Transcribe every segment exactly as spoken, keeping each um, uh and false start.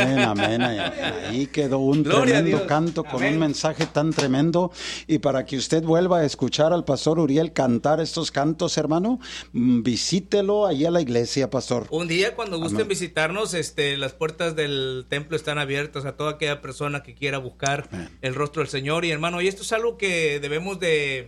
Amén, amén. Ahí quedó un Gloria tremendo canto con amén. Un mensaje tan tremendo. Y para que usted vuelva a escuchar al pastor Uriel cantar estos cantos, hermano, visítelo ahí a la iglesia, pastor. Un día cuando gusten amén. visitarnos, este, las puertas del templo están abiertas a toda aquella persona que quiera buscar amén. El rostro del Señor. Y hermano, y esto es algo que debemos de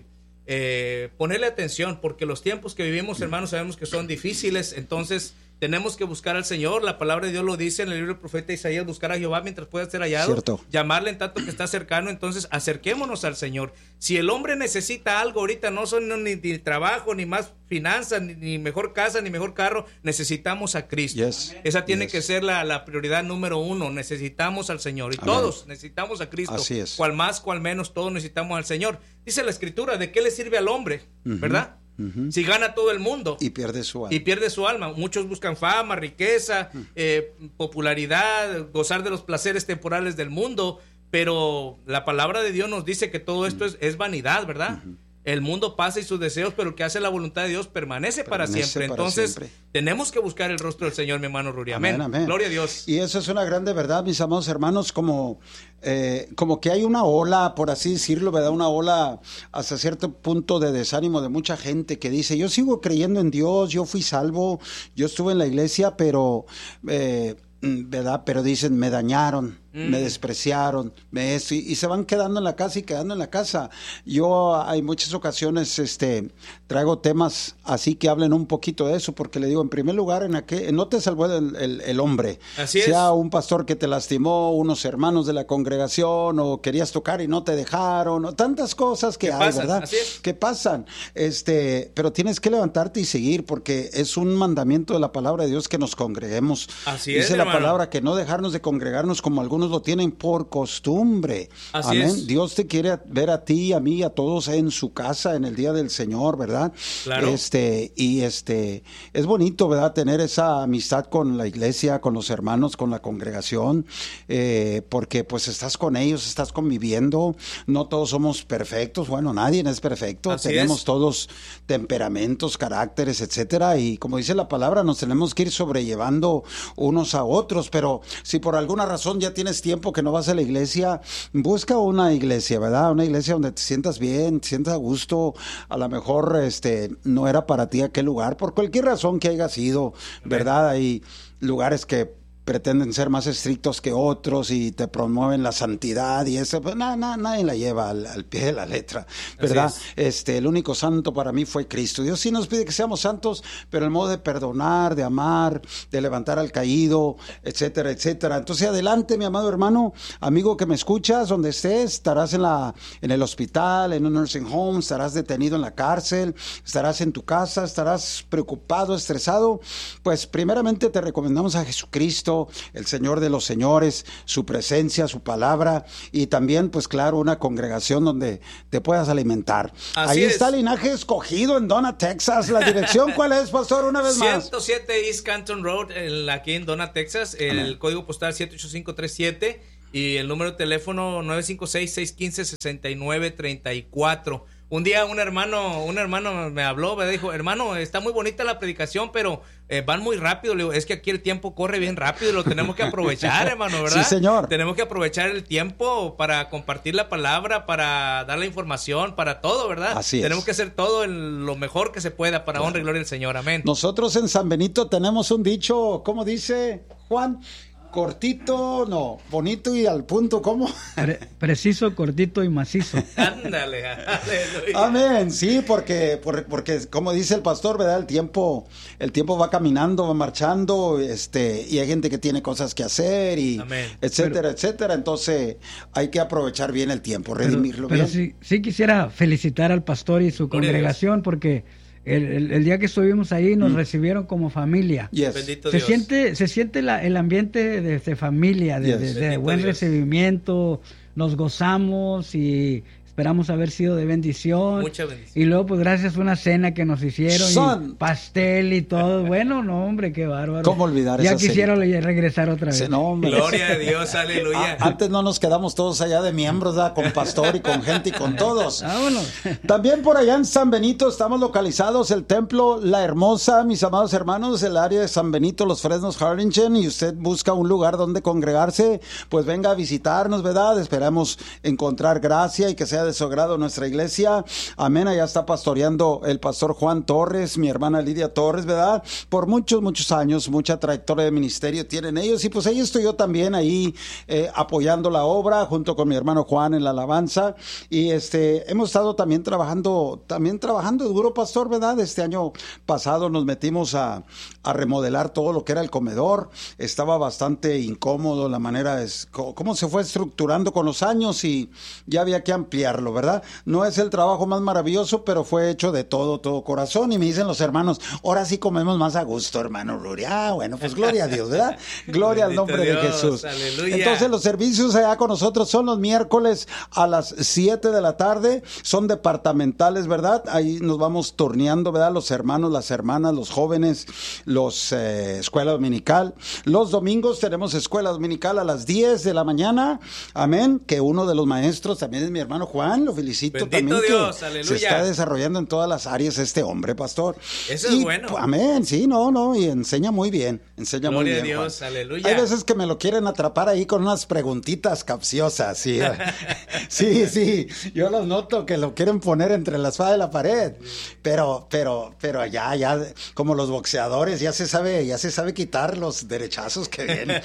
eh, ponerle atención, porque los tiempos que vivimos, hermanos, sabemos que son difíciles. Entonces tenemos que buscar al Señor. La palabra de Dios lo dice en el libro del profeta Isaías: buscar a Jehová mientras pueda ser hallado. Cierto. Llamarle en tanto que está cercano. Entonces acerquémonos al Señor. Si el hombre necesita algo ahorita, no son ni, ni trabajo, ni más finanzas, ni, ni mejor casa, ni mejor carro, necesitamos a Cristo. Yes. Esa tiene yes. que ser la, la prioridad número uno. Necesitamos al Señor. Y amén. Todos necesitamos a Cristo. Así es. Cual más, cual menos, todos necesitamos al Señor. Dice la Escritura: ¿de qué le sirve al hombre? Uh-huh. ¿Verdad? Uh-huh. Si gana todo el mundo y pierde su alma. Y pierde su alma. Muchos buscan fama, riqueza, uh-huh. eh, popularidad, gozar de los placeres temporales del mundo, pero la palabra de Dios nos dice que todo esto uh-huh. es, es vanidad, ¿verdad? Uh-huh. El mundo pasa y sus deseos, pero el que hace la voluntad de Dios permanece, permanece para siempre. Para Entonces, siempre. Tenemos que buscar el rostro del Señor, mi hermano Ruri. Amén. Amén, amén. Gloria a Dios. Y eso es una grande verdad, mis amados hermanos, como, eh, como que hay una ola, por así decirlo, ¿verdad? Una ola hasta cierto punto de desánimo de mucha gente que dice: yo sigo creyendo en Dios, yo fui salvo, yo estuve en la iglesia, pero... Eh, ¿verdad? Pero dicen: me dañaron, mm. me despreciaron, me esto, y, y se van quedando en la casa y quedando en la casa. Yo hay muchas ocasiones este traigo temas así que hablen un poquito de eso, porque le digo, en primer lugar, en aquel, no te salvó el, el, el hombre, así sea es. Un pastor que te lastimó, unos hermanos de la congregación, o querías tocar y no te dejaron, o tantas cosas que hay, pasan? ¿verdad? Así es. Que pasan, este, pero tienes que levantarte y seguir, porque es un mandamiento de la palabra de Dios que nos congreguemos. Así Dice es, la hermano. palabra que no dejarnos de congregarnos como algunos lo tienen por costumbre. Así amén. Es. Dios te quiere ver a ti, a mí, a todos en su casa en el día del Señor, ¿verdad? Claro. Este, y este, es bonito, ¿verdad? Tener esa amistad con la iglesia, con los hermanos, con la congregación, eh, porque pues estás con ellos, estás conviviendo. No todos somos perfectos, bueno, nadie es perfecto. Así tenemos es. todos temperamentos, caracteres, etcétera, y como dice la palabra, nos tenemos que ir sobrellevando unos a otros. Pero si por alguna razón ya tienes tiempo que no vas a la iglesia, busca una iglesia, ¿verdad? Una iglesia donde te sientas bien, te sientas a gusto. A lo mejor este no era para ti aquel lugar, por cualquier razón que haya sido, ¿verdad? Hay lugares que pretenden ser más estrictos que otros y te promueven la santidad y eso, pues nada, nada, nadie la lleva al, al pie de la letra, ¿verdad? Es. Este, el único santo para mí fue Cristo. Dios sí nos pide que seamos santos, pero el modo de perdonar, de amar, de levantar al caído, etcétera, etcétera. Entonces, adelante, mi amado hermano, amigo que me escuchas, donde estés, estarás en la, en el hospital, en un nursing home, estarás detenido en la cárcel, estarás en tu casa, estarás preocupado, estresado. Pues primeramente te recomendamos a Jesucristo, el Señor de los señores, su presencia, su palabra, y también, pues claro, una congregación donde te puedas alimentar. Así Ahí es. está el linaje escogido en Donna, Texas. ¿La dirección cuál es, pastor? Una vez más. ciento siete East Canton Road, el, aquí en Donna, Texas. El Amén. Código postal siete ocho cinco tres siete y el número de teléfono nueve cinco seis, seis uno cinco, seis nueve tres cuatro. Un día un hermano, un hermano me habló, me dijo: hermano, está muy bonita la predicación, pero eh, van muy rápido. Le digo: es que aquí el tiempo corre bien rápido y lo tenemos que aprovechar, hermano, ¿verdad? Sí, señor. Tenemos que aprovechar el tiempo para compartir la palabra, para dar la información, para todo, ¿verdad? Así es. Tenemos que hacer todo en lo mejor que se pueda para claro. honra y gloria del Señor. Amén. Nosotros en San Benito tenemos un dicho, ¿cómo dice Juan? Cortito, no, bonito y al punto, ¿cómo? Pre- preciso, cortito y macizo. Ándale, aleluya. Amén, sí, porque, porque, porque como dice el pastor, ¿verdad? El tiempo, el tiempo va caminando, va marchando, este, y hay gente que tiene cosas que hacer, y Amén. etcétera, Pero, etcétera. Entonces, hay que aprovechar bien el tiempo, redimirlo pero, bien. Pero sí, sí quisiera felicitar al pastor y su Gloria congregación, porque El, el, el día que estuvimos ahí nos mm. recibieron como familia. Yes. Bendito se Dios. siente se siente la, el ambiente de, de familia, de, Yes. de, de buen Dios. recibimiento, nos gozamos y esperamos haber sido de bendición. Mucha bendición. Y luego, pues gracias a una cena que nos hicieron, Son. y pastel y todo. Bueno, no, hombre, qué bárbaro. ¿Cómo olvidar ya esa quisiera cena? regresar otra vez. Sí, no, hombre. Gloria a Dios, aleluya. A- antes no nos quedamos todos allá de miembros, ¿verdad? Con pastor y con gente y con todos. Vámonos. También por allá en San Benito estamos localizados, el templo La Hermosa, mis amados hermanos, el área de San Benito, Los Fresnos, Harlingen, y usted busca un lugar donde congregarse, pues venga a visitarnos, ¿verdad? Esperamos encontrar gracia y que sea de su agrado nuestra iglesia. Amén, allá está pastoreando el pastor Juan Torres, mi hermana Lidia Torres, ¿verdad? Por muchos, muchos años, mucha trayectoria de ministerio tienen ellos, y pues ahí estoy yo también ahí eh, apoyando la obra junto con mi hermano Juan en la alabanza, y este hemos estado también trabajando, también trabajando duro, pastor, ¿verdad? Este año pasado nos metimos a, a remodelar todo lo que era el comedor. Estaba bastante incómodo la manera, es, cómo se fue estructurando con los años, y ya había que ampliarlo, ¿verdad? No es el trabajo más maravilloso, pero fue hecho de todo, todo corazón, y me dicen los hermanos, ahora sí comemos más a gusto, hermano Ruri. Ah, bueno, pues gloria a Dios, ¿verdad? Gloria al nombre Dios, de Jesús. aleluya. Entonces los servicios allá con nosotros son los miércoles a las siete de la tarde, son departamentales, ¿verdad? Ahí nos vamos turneando, ¿verdad? Los hermanos, las hermanas, los jóvenes, los eh, escuela dominical. Los domingos tenemos escuela dominical a las diez de la mañana, amén, que uno de los maestros también es mi hermano Juan, lo felicito. Bendito también Dios, que aleluya. se está desarrollando en todas las áreas este hombre, pastor. Eso Y, es bueno. Amén, sí, no, no, y enseña muy bien, enseña Gloria muy a bien, Dios, Juan. aleluya. Hay veces que me lo quieren atrapar ahí con unas preguntitas capciosas, sí. Sí, sí, yo los noto que lo quieren poner entre la espada y la pared, pero, pero, pero ya, ya, como los boxeadores, ya se sabe, ya se sabe quitar los derechazos que vienen.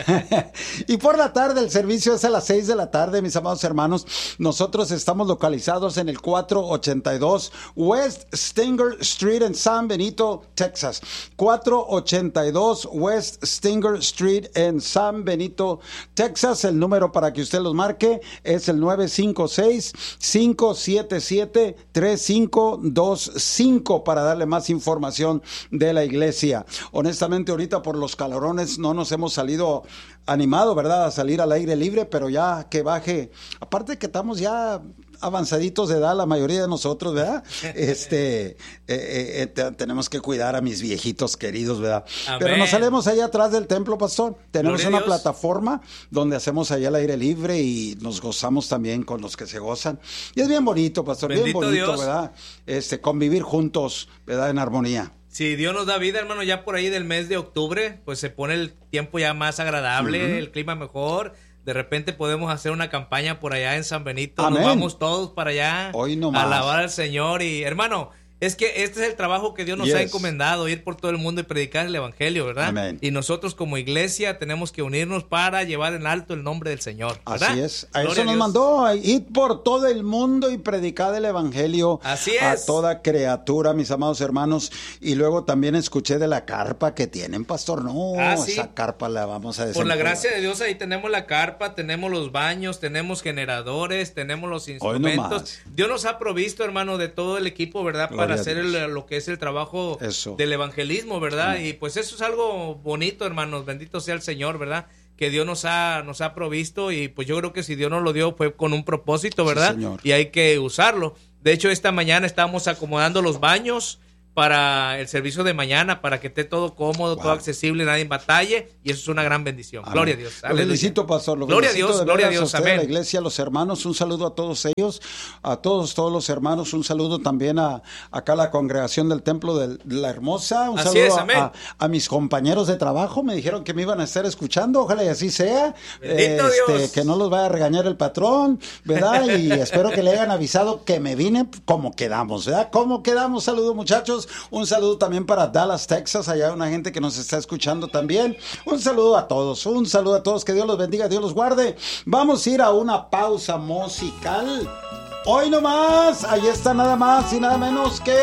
Y por la tarde, el servicio es a las seis de la tarde, mis amados hermanos. Nosotros estamos localizados en el cuatrocientos ochenta y dos West Stinger Street en San Benito, Texas. cuatrocientos ochenta y dos West Stinger Street en San Benito, Texas. El número para que usted los marque es el nueve cinco seis, cinco siete siete, tres cinco dos cinco para darle más información de la iglesia. Honestamente, ahorita por los calorones no nos hemos salido animado, ¿verdad?, a salir al aire libre, pero ya que baje, aparte que estamos ya avanzaditos de edad la mayoría de nosotros, ¿verdad? Este, eh, eh, te, tenemos que cuidar a mis viejitos queridos, ¿verdad? Amén. Pero nos salimos allá atrás del templo, pastor. Tenemos Gloria a una Dios. plataforma donde hacemos allá al aire libre y nos gozamos también con los que se gozan. Y es bien bonito, pastor, Bendito bien bonito, Dios. ¿verdad? Este, convivir juntos, ¿verdad? En armonía. Si Dios nos da vida, hermano, ya por ahí del mes de octubre, pues se pone el tiempo ya más agradable, Ujú. el clima mejor. De repente podemos hacer una campaña por allá en San Benito. Amén. Nos vamos todos para allá Hoy no a más. alabar al Señor. Y hermano, es que este es el trabajo que Dios nos Yes. ha encomendado, ir por todo el mundo y predicar el evangelio, ¿verdad? Amén. Y nosotros como iglesia tenemos que unirnos para llevar en alto el nombre del Señor, ¿verdad? Así es. A Gloria eso a nos Dios. mandó, a ir por todo el mundo y predicar el evangelio Así a es. toda criatura, mis amados hermanos. Y luego también escuché de la carpa que tienen, pastor. No, Ah, sí. esa carpa la vamos a Por la desempolvar. gracia de Dios, ahí tenemos la carpa, tenemos los baños, tenemos generadores, tenemos los Hoy instrumentos. nomás. Dios nos ha provisto, hermano, de todo el equipo, ¿verdad? Gloria Para a hacer Dios. el- lo que es el trabajo Eso. del evangelismo, ¿verdad? Y pues eso es algo bonito, hermanos. Bendito sea el Señor, ¿verdad? Que Dios nos ha, nos ha provisto, y pues yo creo que si Dios nos lo dio fue con un propósito, Sí, ¿verdad? señor. Y hay que usarlo. De hecho, esta mañana estamos acomodando los baños para el servicio de mañana, para que esté todo cómodo, Wow. todo accesible, nadie batalle, y eso es una gran bendición. Amén. Gloria a Dios. Lo Aleluya. felicito, pastor. Lo Gloria a felicito Dios, de gloria a veras Dios, usted, amén. a la iglesia, a los hermanos. Un saludo a todos ellos, a todos, todos los hermanos. Un saludo también a acá a la congregación del Templo de La Hermosa. Un Así saludo es, a- amén. a, a mis compañeros de trabajo. Me dijeron que me iban a estar escuchando. Ojalá y así sea. Bendito Dios. Que no los vaya a regañar el patrón, ¿verdad? Y espero que le hayan avisado que me vine como quedamos, ¿verdad? ¿Cómo quedamos? Saludos, muchachos. Un saludo también para Dallas, Texas. Allá hay una gente que nos está escuchando también. Un saludo a todos. Un saludo a todos. Que Dios los bendiga, Dios los guarde. Vamos a ir a una pausa musical. Hoy nomás. Ahí está nada más y nada menos que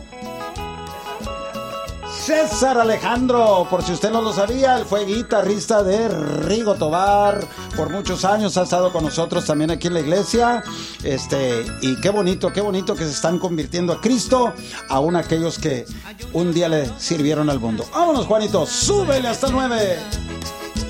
César Alejandro. Por si usted no lo sabía, él fue guitarrista de Rigo Tobar. Por muchos años ha estado con nosotros también aquí en la iglesia. Este, y qué bonito, qué bonito que se están convirtiendo a Cristo, aún aquellos que un día le sirvieron al mundo. Vámonos, Juanito, súbele hasta el nueve.